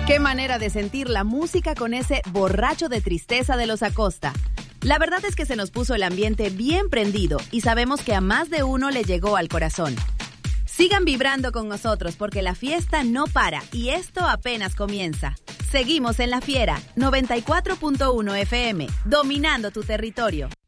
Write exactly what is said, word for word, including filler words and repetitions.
Qué manera de sentir la música con ese borracho de tristeza de los Acosta. La verdad es que se nos puso el ambiente bien prendido y sabemos que a más de uno le llegó al corazón. Sigan vibrando con nosotros porque la fiesta no para y esto apenas comienza. Seguimos en La Fiera, noventa y cuatro punto uno F M, dominando tu territorio.